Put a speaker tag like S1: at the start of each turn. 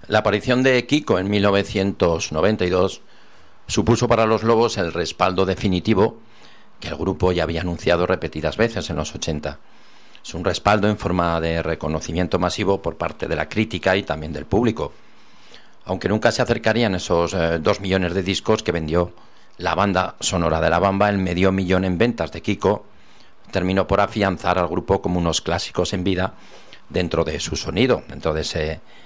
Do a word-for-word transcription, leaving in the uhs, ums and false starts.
S1: La aparición de Kiko en mil novecientos noventa y dos supuso para Los Lobos el respaldo definitivo que el grupo ya había anunciado repetidas veces en los ochenta. Es un respaldo en forma de reconocimiento masivo por parte de la crítica y también del público. Aunque nunca se acercarían esos eh, dos millones de discos que vendió la banda sonora de La Bamba, el medio millón en ventas de Kiko terminó por afianzar al grupo como unos clásicos en vida dentro de su sonido, dentro de ese